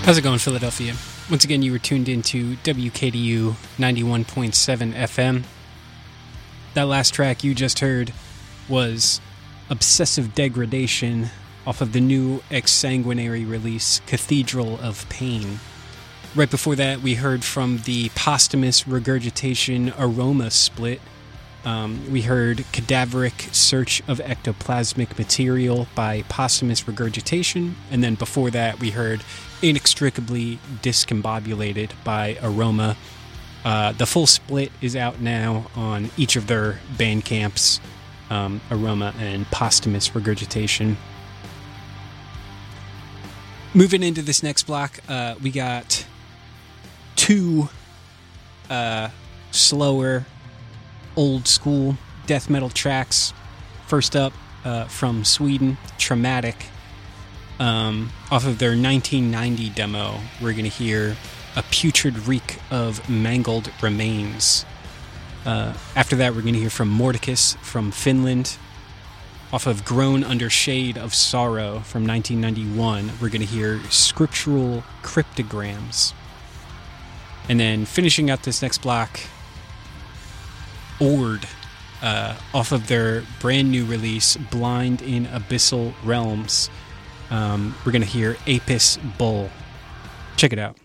How's it going, Philadelphia? Once again, you were tuned into WKDU 91.7 FM. That last track you just heard was Obsessive Degradation off of the new Exsanguinary release, Cathedral of Pain. Right before that, we heard from the Posthumous Regurgitation Aroma split. We heard Cadaveric Search of Ectoplasmic Material by Posthumous Regurgitation. And then before that, we heard Inextricably Discombobulated by Aroma. The full split is out now on each of their Bandcamps, Aroma and Posthumous Regurgitation. Moving into this next block, we got two slower, old school death metal tracks. First up, from Sweden, Traumatic. Off of their 1990 demo, we're going to hear A Putrid Reek of Mangled Remains. After that, we're going to hear from Mordicus from Finland. Off of Grown Under Shade of Sorrow from 1991, we're going to hear Scriptural Cryptograms. And then finishing out this next block, Ord, off of their brand new release, Blind in Abyssal Realms. We're going to hear Apis Bull. Check it out.